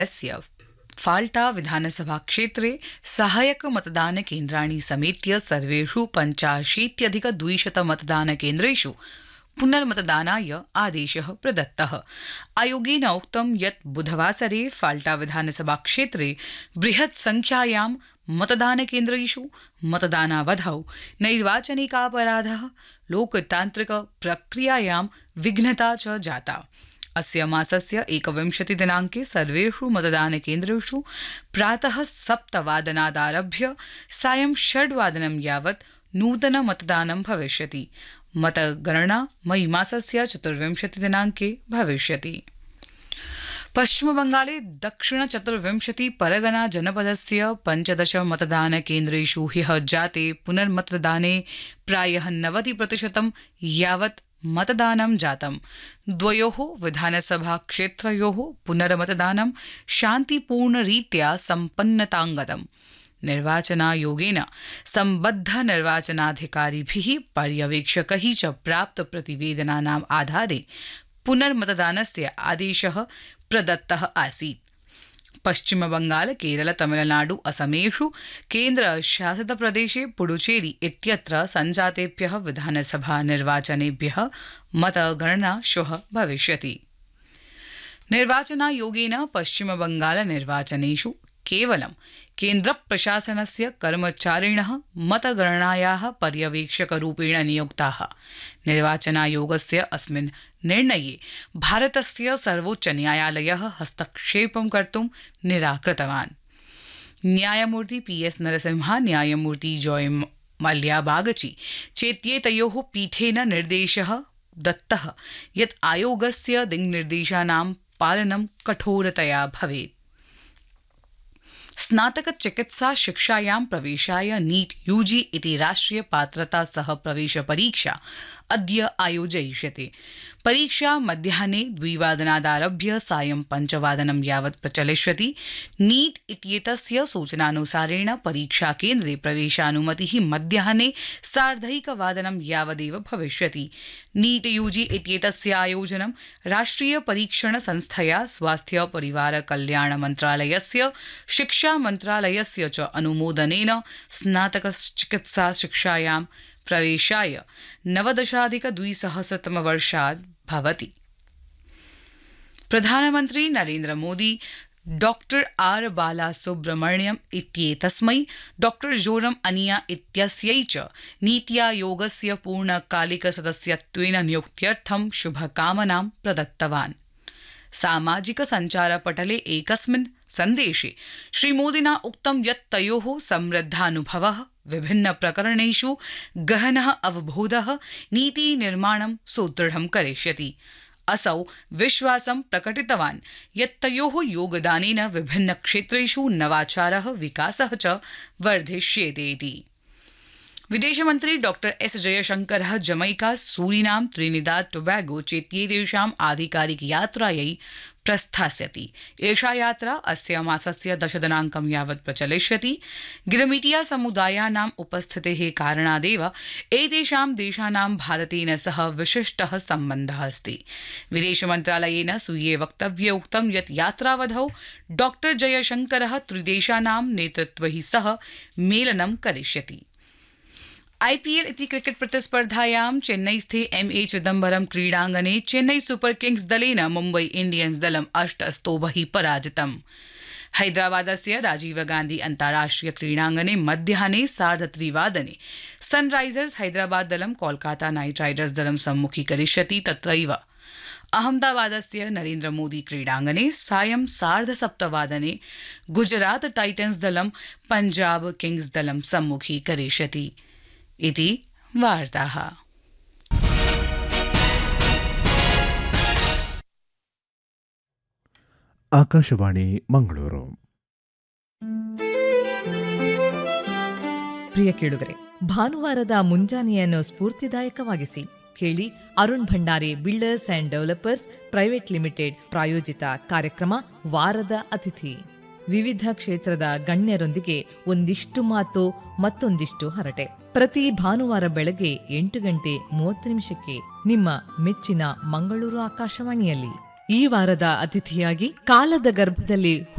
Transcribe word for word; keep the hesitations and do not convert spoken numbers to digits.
अस्य फाल्टा विधानसभा क्षेत्रे सहायक मतदान केन्द्राणि समेत्य सर्वेषु पञ्चाशीत्यधिक द्विशत मतदान केन्द्रेषु पुनर्मतदानाय आदेशः प्रदत्तः। आयोगेन उक्तं यत् बुधवासरे फाल्टा विधानसभा क्षेत्रे बृहत् संख्यायां मतदान केन्द्रेषु मतदानावधौ नैर्वाचनिकापराधः, लोकतान्त्रिक प्रक्रियायां विघ्नता च जाता। अस्य मासस्य एकविंशति दिनाङ्के सर्वेषु मतदानकेन्द्रेषु प्रातः सप्तवादनादारभ्य सायं षड्वादनं यावत् नूतन मतदानं भविष्यति। मतगणना मई मासस्य चतुर्विंशति दिनाङ्के भविष्यति। पश्चिमबंगाले दक्षिण चतुर्विंशति परगना जनपदस्य पञ्चदश मतदानकेन्द्रेषु ह्यः जाते पुनर्मतदाने प्रायः नवति प्रतिशतं यावत् मतदानं जातम्। द्वयोः विधानसभा क्षेत्रयोः पुनर्मतदानं शान्तिपूर्णरीत्या सम्पन्नताङ्गतम्। निर्वाचनायोगेन सम्बद्ध निर्वाचनाधिकारिभिः पर्यवेक्षकैः च प्राप्त प्रतिवेदनानाम् आधारे पुनर्मतदानस्य आदेशः प्रदत्तः आसीत्। पश्चिमबंगाल, केरल, तमिलनाडु, असमेषु केन्द्रशासितप्रदेशे पुडुचेरी इत्यत्र सञ्जातेभ्यः विधानसभा निर्वाचनेभ्यः मतगणना श्वः भविष्यति। निर्वाचनायोगेन पश्चिमबंगाल निर्वाचनेषु केवलं केन्द्रप्रशासनस्य कर्मचारिणः मतगणनायाः पर्यवेक्षकरूपेण नियुक्ताः। निर्वाचनायोगस्य अस्मिन् निर्णये भारतस्य सर्वोच्चन्यायालयः हस्तक्षेपं कर्तुं निराकृतवान्। न्यायमूर्ति पी एस नरसिम्हा, न्यायमूर्ति जॉय मल्या बागची चेत्येतयोः पीठेन निर्देशः दत्तः यत् आयोगस्य दिङ्निर्देशानां पालनं कठोरतया भवेत्। स्नातक चिकित्सा शिक्षायां प्रवेशाय नीट यूजी इति राष्ट्रिय पात्रता सह प्रवेश परीक्षा अद्य आयोजयिष्यते। परीक्षा मध्याह्ने द्विवादनादारभ्य सायं पञ्चवादनं यावत् प्रचलिष्यति। नीट इत्येतस्य सूचनानुसारेण परीक्षाकेन्द्रे प्रवेशानुमतिः मध्याह्ने सार्धैकवादनं यावदेव भविष्यति। नीट यूजी इत्येतस्य आयोजनं राष्ट्रिय परीक्षण संस्थया स्वास्थ्य परिवार कल्याण मन्त्रालयस्य शिक्षा मन्त्रालयस्य च अनुमोदनेन स्नातक चिकित्सा शिक्षायां प्रवेशाय नवदशाधिक द्विसहस्रतमवर्षात् भवति। प्रधानमन्त्री Narendra Modi doctor R Balasubrahmanyam इत्येतस्मै doctor Joram अनिया इत्यस्यै च नीत्यायोगस्य पूर्णकालिकसदस्यत्वेन नियुक्त्यर्थं शुभकामनां प्रदत्तवान्। सामाजिक सञ्चारपटले एकस्मिन् सन्देशे श्रीमोदिना उक्तं यत् तयोः समृद्धानुभवः विभिन्न प्रकरणेषु गहनः अवबोधः नीतिनिर्माणं सुदृढं करिष्यति। असौ विश्वासं प्रकटितवान् यत् तयोः योगदानेन विभिन्न क्षेत्रेषु नवाचारः विकासः च वर्धिष्येते इति। विदेशमन्त्री डॉक्टर एस जयशंकरः जमैका, सूरीनाम, त्रिनिदाद टोबैगो चेत्येतेषाम् आधिकारिक यात्रायै प्रस्थास्यति। एषा यात्रा अस्य मासस्य दशदिनाङ्कं यावत् प्रचलिष्यति। गिरमिटिया समुदायानाम् उपस्थितेः कारणादेव एतेषां देशानां भारतेन सह विशिष्टः सम्बन्धः अस्ति। विदेशमन्त्रालयेन स्वीये वक्तव्ये उक्तं यत् यात्रावधौ डॉक्टर जयशंकरः त्रिदेशानां नेतृत्वैः सह मेलनं करिष्यति। आईपीएल इति क्रिकेट प्रतिस्पर्धायां चेन्नईस्थे एम ए चिदम्बरम क्रीडाङ्गणे चेन्नई सुपर किंग्स दलेन मुम्बई इंडियंस दलम् अष्ट स्तोभैः पराजितम्। हैदराबादस्य राजीव गांधी अन्ताराष्ट्रिय क्रीडाङ्गणे मध्याह्ने सार्धत्रिवादने सनराइजर्स हैदराबाद दलं कोलकाता नाइट राइडर्स दलं सम्मुखीकरिष्यति। तत्रैव अहमदाबादस्य नरेन्द्र मोदी क्रीडाङ्गणे सायं सार्धसप्तवादने गुजरात टाइटन्स दलं पंजाब किंग्स दलं सम्मुखीकरिष्यति इति वार्ताः। ಆಕಾಶವಾಣಿ ಮಂಗಳೂರು. ಪ್ರಿಯ ಕೇಳುಗರೆ, ಭಾನುವಾರದ ಮುಂಜಾನೆಯನ್ನು ಸ್ಫೂರ್ತಿದಾಯಕವಾಗಿಸಿ ಕೇಳಿ Arun Bhandari builders and developers private limited ಪ್ರಾಯೋಜಿತ ಕಾರ್ಯಕ್ರಮ ವಾರದ ಅತಿಥಿ. ವಿವಿಧ ಕ್ಷೇತ್ರದ ಗಣ್ಯರೊಂದಿಗೆ ಒಂದಿಷ್ಟು ಮಾತು, ಮತ್ತೊಂದಿಷ್ಟು ಹರಟೆ. ಪ್ರತಿ ಭಾನುವಾರ ಬೆಳಗ್ಗೆ ಎಂಟು ಗಂಟೆ ಮೂವತ್ತು ನಿಮಿಷಕ್ಕೆ ನಿಮ್ಮ ಮೆಚ್ಚಿನ ಮಂಗಳೂರು ಆಕಾಶವಾಣಿಯಲ್ಲಿ. ಈ ವಾರದ ಅತಿಥಿಯಾಗಿ ಕಾಲದ ಗರ್ಭದಲ್ಲಿ